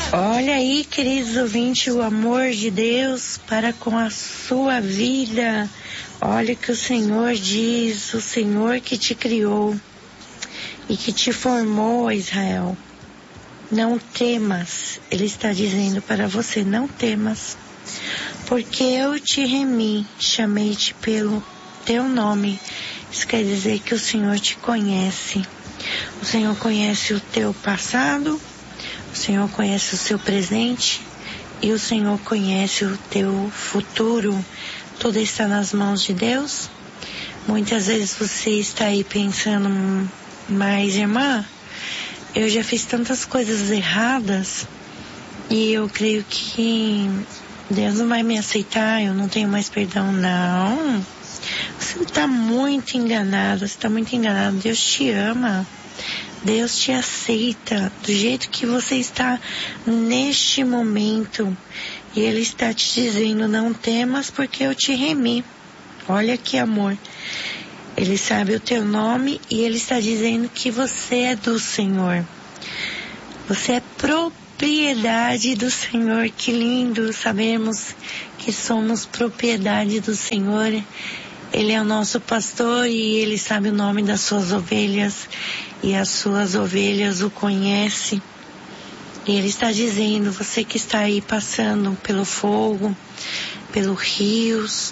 Olha aí, queridos ouvintes, o amor de Deus para com a sua vida. Olha o que o Senhor diz, o Senhor que te criou e que te formou, Israel. Não temas, Ele está dizendo para você, não temas, porque eu te remi, chamei-te pelo teu nome. Isso quer dizer que o Senhor te conhece. O Senhor conhece o teu passado, o Senhor conhece o seu presente e o Senhor conhece o teu futuro. Tudo está nas mãos de Deus. Muitas vezes você está aí pensando, mas irmã, eu já fiz tantas coisas erradas e eu creio que Deus não vai me aceitar, eu não tenho mais perdão. Não, você está muito enganado, Deus te ama. Deus te aceita do jeito que você está neste momento. E Ele está te dizendo, não temas porque eu te remi. Olha que amor. Ele sabe o teu nome e Ele está dizendo que você é do Senhor. Você é propriedade do Senhor. Que lindo, sabemos que somos propriedade do Senhor. Ele é o nosso pastor e Ele sabe o nome das suas ovelhas. E as suas ovelhas o conhecem. E Ele está dizendo, você que está aí passando pelo fogo, pelos rios,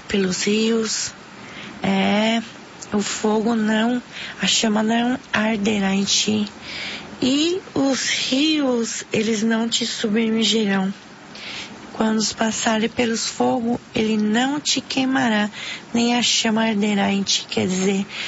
o fogo não, a chama não arderá em ti. E os rios, eles não te submergirão. Quando passarem pelos fogos, ele não te queimará, nem a chama arderá em ti. Quer dizer,